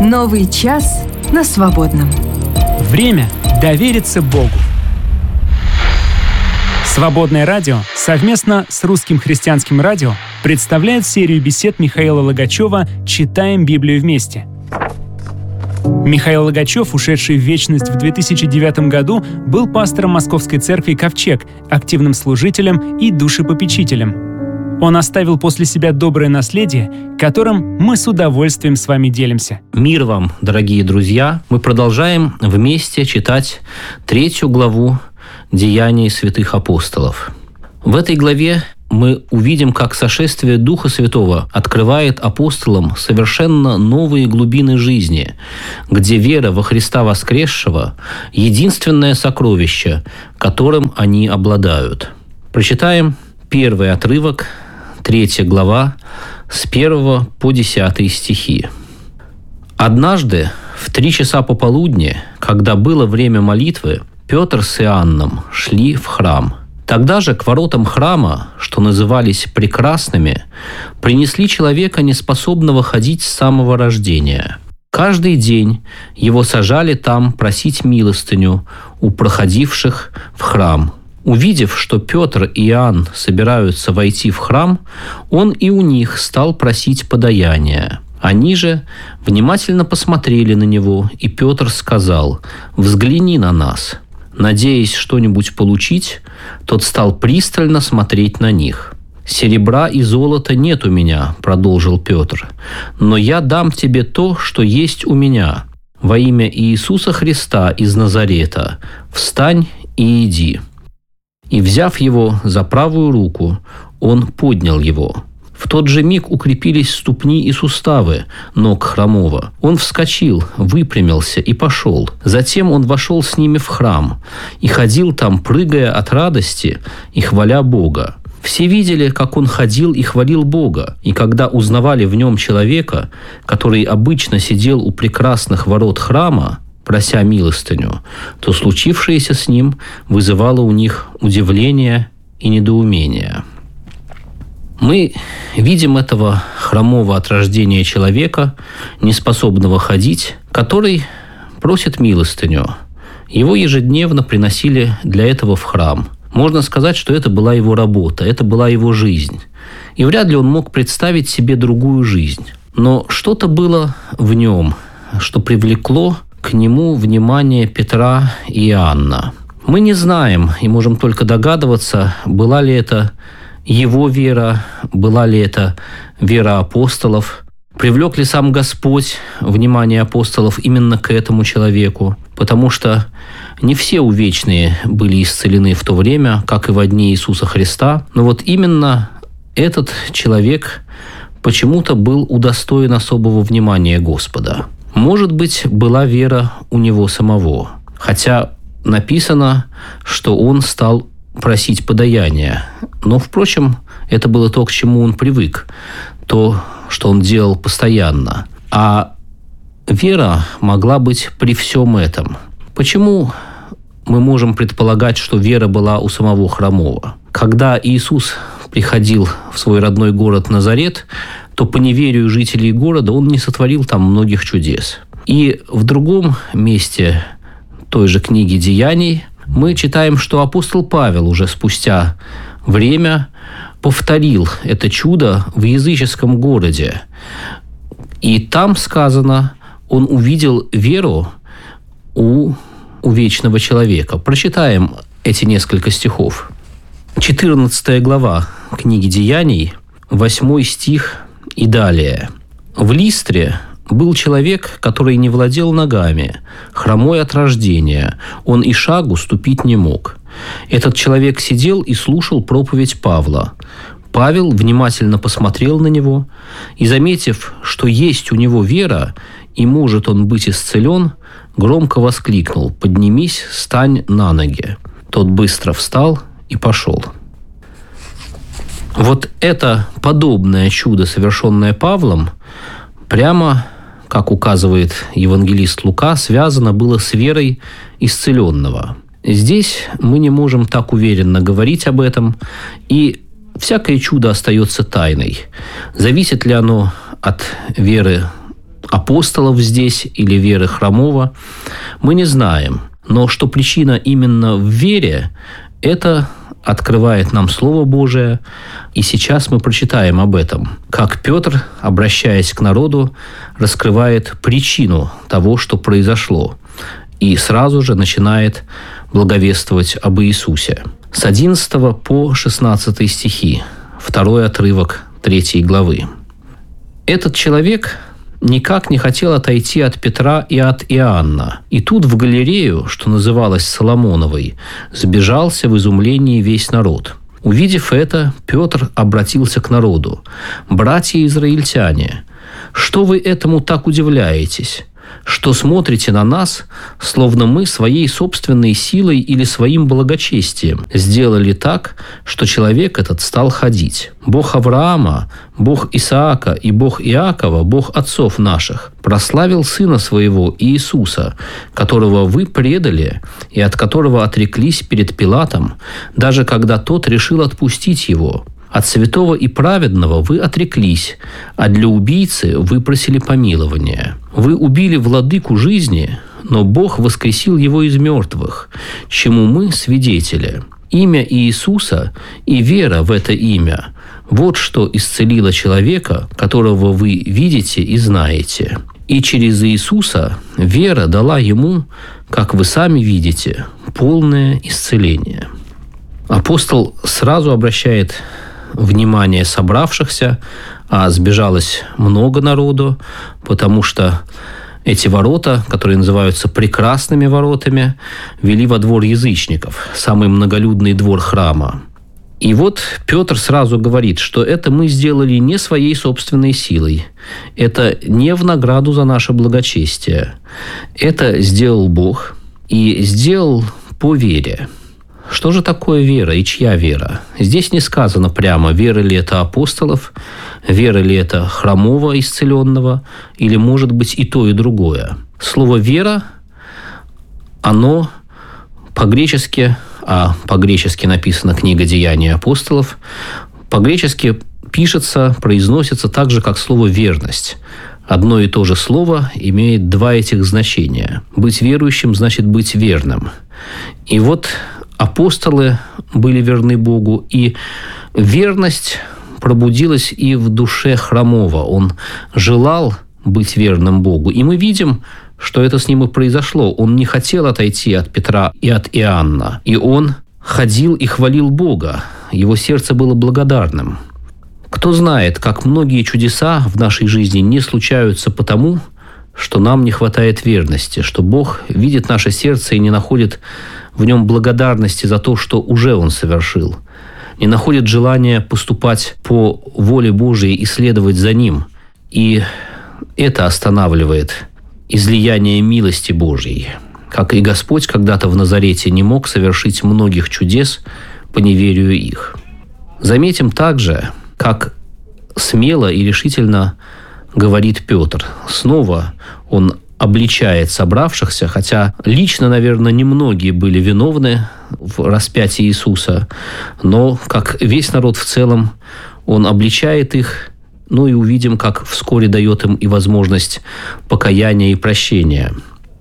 Новый час на Свободном. Время довериться Богу. Свободное радио совместно с Русским христианским радио представляет серию бесед Михаила Логачева «Читаем Библию вместе». Михаил Логачев, ушедший в вечность в 2009 году, был пастором Московской церкви «Ковчег», активным служителем и душепопечителем. Он оставил после себя доброе наследие, которым мы с удовольствием с вами делимся. Мир вам, дорогие друзья! Мы продолжаем вместе читать 3 главу «Деяний святых апостолов». В этой главе мы увидим, как сошествие Духа Святого открывает апостолам совершенно новые глубины жизни, где вера во Христа воскресшего – единственное сокровище, которым они обладают. Прочитаем первый отрывок, 3 глава, с 1 по 10 стихи. «Однажды, в 3 часа пополудни, когда было время молитвы, Петр с Иоанном шли в храм. Тогда же к воротам храма, что назывались прекрасными, принесли человека, неспособного ходить с самого рождения. Каждый день его сажали там просить милостыню у проходивших в храм. Увидев, что Петр и Иоанн собираются войти в храм, он и у них стал просить подаяния. Они же внимательно посмотрели на него, и Петр сказал: «Взгляни на нас». Надеясь что-нибудь получить, тот стал пристально смотреть на них. «Серебра и золота нет у меня», – продолжил Петр, – «но я дам тебе то, что есть у меня. Во имя Иисуса Христа из Назарета встань и иди». И, взяв его за правую руку, он поднял его. В тот же миг укрепились ступни и суставы ног хромого. Он вскочил, выпрямился и пошел. Затем он вошел с ними в храм и ходил там, прыгая от радости и хваля Бога. Все видели, как он ходил и хвалил Бога, и когда узнавали в нем человека, который обычно сидел у прекрасных ворот храма, прося милостыню, то случившееся с ним вызывало у них удивление и недоумение. Мы видим этого хромого от рождения человека, неспособного ходить, который просит милостыню. Его ежедневно приносили для этого в храм. Можно сказать, что это была его работа, это была его жизнь. И вряд ли он мог представить себе другую жизнь. Но что-то было в нем, что привлекло к нему внимание Петра и Иоанна. Мы не знаем и можем только догадываться, была ли это его вера, была ли это вера апостолов, привлек ли сам Господь внимание апостолов именно к этому человеку, потому что не все увечные были исцелены в то время, как и во дни Иисуса Христа, но вот именно этот человек почему-то был удостоен особого внимания Господа. Может быть, была вера у него самого, хотя написано, что он стал просить подаяния. Но, впрочем, это было то, к чему он привык, то, что он делал постоянно. А вера могла быть при всем этом. Почему мы можем предполагать, что вера была у самого хромого? Когда Иисус приходил в свой родной город Назарет, то по неверию жителей города он не сотворил там многих чудес. И в другом месте той же книги «Деяний» мы читаем, что апостол Павел уже спустя время повторил это чудо в языческом городе. И там сказано, он увидел веру у вечного человека. Прочитаем эти несколько стихов. 14 глава книги «Деяний», 8 стих и далее. «В Листре был человек, который не владел ногами, хромой от рождения, он и шагу ступить не мог. Этот человек сидел и слушал проповедь Павла. Павел внимательно посмотрел на него и, заметив, что есть у него вера и может он быть исцелен, громко воскликнул: «Поднимись, стань на ноги». Тот быстро встал и пошел». Вот это подобное чудо, совершенное Павлом, прямо, как указывает евангелист Лука, связано было с верой исцеленного. Здесь мы не можем так уверенно говорить об этом, и всякое чудо остается тайной. Зависит ли оно от веры апостолов здесь или веры Хромова, мы не знаем. Но что причина именно в вере, это открывает нам Слово Божие. И сейчас мы прочитаем об этом, как Петр, обращаясь к народу, раскрывает причину того, что произошло, и сразу же начинает благовествовать об Иисусе. С 11 по 16 стихи, второй отрывок 3 главы. «Этот человек никак не хотел отойти от Петра и от Иоанна. И тут в галерею, что называлась Соломоновой, сбежался в изумлении весь народ. Увидев это, Петр обратился к народу. «Братья израильтяне, что вы этому так удивляетесь? Что смотрите на нас, словно мы своей собственной силой или своим благочестием сделали так, что человек этот стал ходить? Бог Авраама, Бог Исаака и Бог Иакова, Бог отцов наших, прославил Сына Своего Иисуса, которого вы предали и от которого отреклись перед Пилатом, даже когда тот решил отпустить его. От святого и праведного вы отреклись, а для убийцы вы просили помилования. Вы убили владыку жизни, но Бог воскресил его из мертвых, чему мы свидетели. Имя Иисуса и вера в это имя – вот что исцелило человека, которого вы видите и знаете. И через Иисуса вера дала ему, как вы сами видите, полное исцеление». Апостол сразу обращает внимание собравшихся, а сбежалось много народу, потому что эти ворота, которые называются прекрасными воротами, вели во двор язычников, самый многолюдный двор храма. И вот Петр сразу говорит, что это мы сделали не своей собственной силой, это не в награду за наше благочестие, это сделал Бог и сделал по вере. Что же такое вера и чья вера? Здесь не сказано прямо, вера ли это апостолов, вера ли это Хромого исцеленного, или, может быть, и то, и другое. Слово «вера», оно по-гречески, а по-гречески написана книга «Деяния апостолов», по-гречески пишется, произносится так же, как слово «верность». Одно и то же слово имеет два этих значения. Быть верующим значит быть верным. И вот апостолы были верны Богу, и верность пробудилась и в душе Хромого. Он желал быть верным Богу. И мы видим, что это с ним и произошло. Он не хотел отойти от Петра и от Иоанна. И он ходил и хвалил Бога. Его сердце было благодарным. Кто знает, как многие чудеса в нашей жизни не случаются потому, что нам не хватает верности, что Бог видит наше сердце и не находит в нем благодарности за то, что уже Он совершил, не находит желания поступать по воле Божией и следовать за Ним. И это останавливает излияние милости Божьей. Как и Господь когда-то в Назарете не мог совершить многих чудес по неверию их. Заметим также, как смело и решительно говорит Петр. Снова он обличает собравшихся, хотя лично, наверное, немногие были виновны в распятии Иисуса, но, как весь народ в целом, он обличает их, ну и увидим, как вскоре дает им и возможность покаяния и прощения.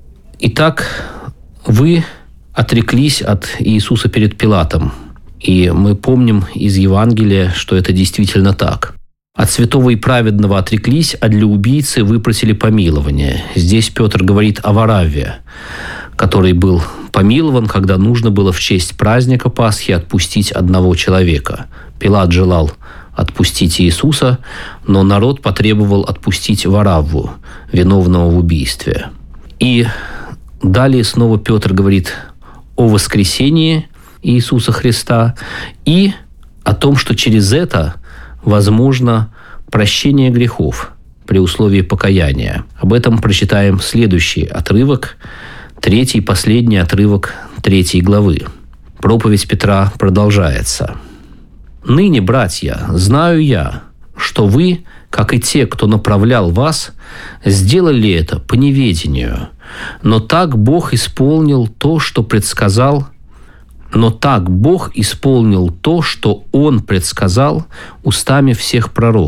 Итак, вы отреклись от Иисуса перед Пилатом, и мы помним из Евангелия, что это действительно так. От святого и праведного отреклись, а для убийцы выпросили помилование. Здесь Петр говорит о Варавве, который был помилован, когда нужно было в честь праздника Пасхи отпустить одного человека. Пилат желал отпустить Иисуса, но народ потребовал отпустить Варавву, виновного в убийстве. И далее снова Петр говорит о воскресении Иисуса Христа и о том, что через это возможно прощение грехов при условии покаяния. Об этом прочитаем следующий отрывок, третий, последний отрывок 3 главы. Проповедь Петра продолжается. «Ныне, братья, знаю я, что вы, как и те, кто направлял вас, сделали это по неведению, но так Бог исполнил то, что предсказал. Но так Бог исполнил то, что Он предсказал устами всех пророков.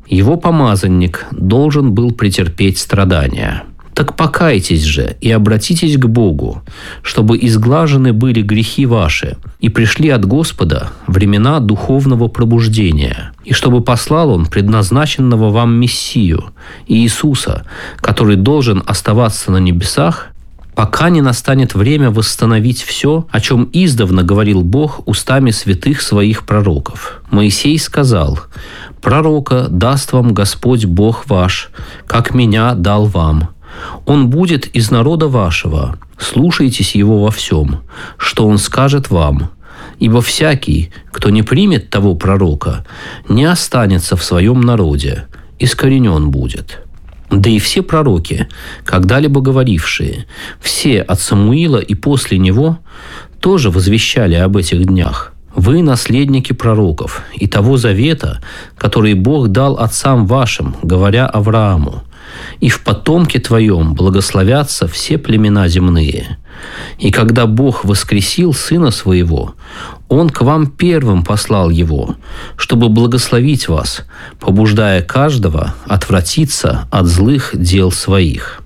Его помазанник должен был претерпеть страдания. Так покайтесь же и обратитесь к Богу, чтобы изглажены были грехи ваши, и пришли от Господа времена духовного пробуждения, и чтобы послал Он предназначенного вам Мессию, Иисуса, который должен оставаться на небесах, пока не настанет время восстановить все, о чем издавна говорил Бог устами святых своих пророков. Моисей сказал: «Пророка даст вам Господь Бог ваш, как меня дал вам. Он будет из народа вашего, слушайтесь его во всем, что он скажет вам. Ибо всякий, кто не примет того пророка, не останется в своем народе, искоренен будет». Да и все пророки, когда-либо говорившие, все от Самуила и после него, тоже возвещали об этих днях. Вы наследники пророков и того завета, который Бог дал отцам вашим, говоря Аврааму: «И в потомке твоем благословятся все племена земные». И когда Бог воскресил Сына Своего, Он к вам первым послал Его, чтобы благословить вас, побуждая каждого отвратиться от злых дел своих.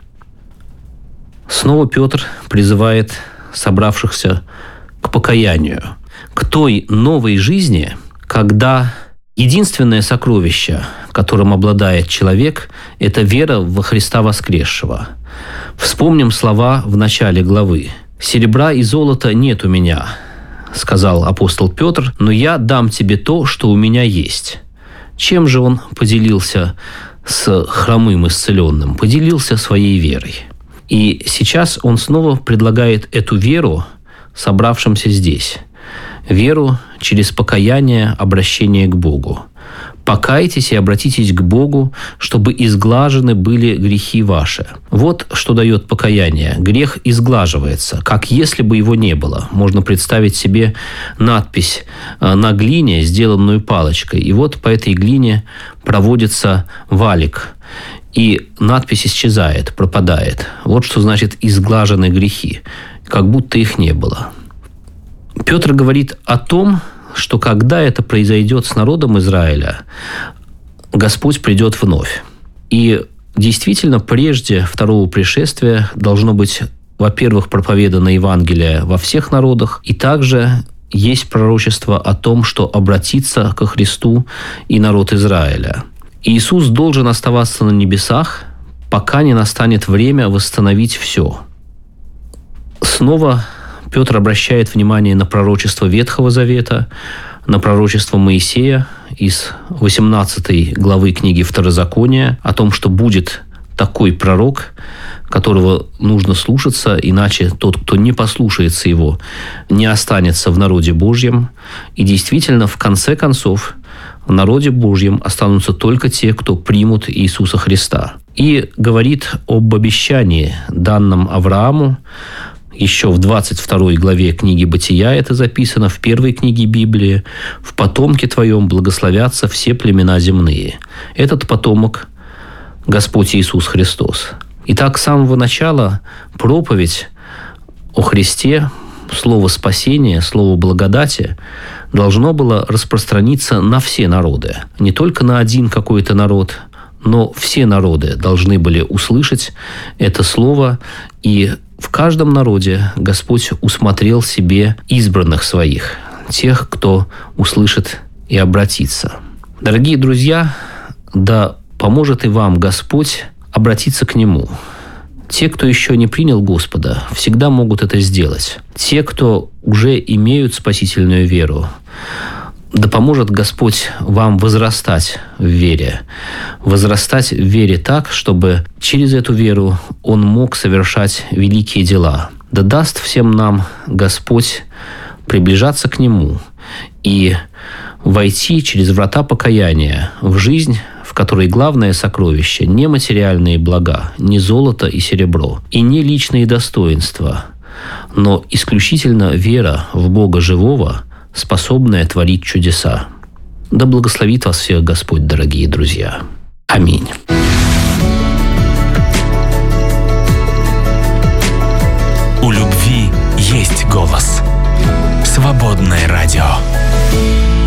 Снова Петр призывает собравшихся к покаянию, к той новой жизни, когда единственное сокровище, которым обладает человек, это вера во Христа воскресшего. Вспомним слова в начале главы. «Серебра и золота нет у меня, — сказал апостол Петр, — но я дам тебе то, что у меня есть». Чем же он поделился с хромым исцеленным? Поделился своей верой. И сейчас он снова предлагает эту веру собравшимся здесь. Веру через покаяние, обращение к Богу. «Покайтесь и обратитесь к Богу, чтобы изглажены были грехи ваши». Вот что дает покаяние. Грех изглаживается, как если бы его не было. Можно представить себе надпись на глине, сделанную палочкой. И вот по этой глине проводится валик. И надпись исчезает, пропадает. Вот что значит «изглажены грехи», как будто их не было. Петр говорит о том, что когда это произойдет с народом Израиля, Господь придет вновь. И действительно, прежде второго пришествия должно быть, во-первых, проповедано Евангелие во всех народах, и также есть пророчество о том, что обратится ко Христу и народ Израиля. Иисус должен оставаться на небесах, пока не настанет время восстановить все. Снова Петр обращает внимание на пророчество Ветхого Завета, на пророчество Моисея из 18 главы книги Второзакония о том, что будет такой пророк, которого нужно слушаться, иначе тот, кто не послушается его, не останется в народе Божьем. И действительно, в конце концов, в народе Божьем останутся только те, кто примут Иисуса Христа. И говорит об обещании, данном Аврааму. Еще в 22 главе книги «Бытия» это записано, в первой книге Библии: «В потомке твоем благословятся все племена земные». Этот потомок – Господь Иисус Христос. Итак, с самого начала проповедь о Христе, слово спасения, слово благодати должно было распространиться на все народы. Не только на один какой-то народ, но все народы должны были услышать это слово, и в каждом народе Господь усмотрел себе избранных своих, тех, кто услышит и обратится. Дорогие друзья, да поможет и вам Господь обратиться к Нему. Те, кто еще не принял Господа, всегда могут это сделать. Те, кто уже имеют спасительную веру, да поможет Господь вам возрастать в вере так, чтобы через эту веру Он мог совершать великие дела. Да даст всем нам Господь приближаться к Нему и войти через врата покаяния в жизнь, в которой главное сокровище не материальные блага, не золото и серебро, и не личные достоинства, но исключительно вера в Бога живого, способная творить чудеса. Да благословит вас всех Господь, дорогие друзья. Аминь. У любви есть голос. Свободное радио.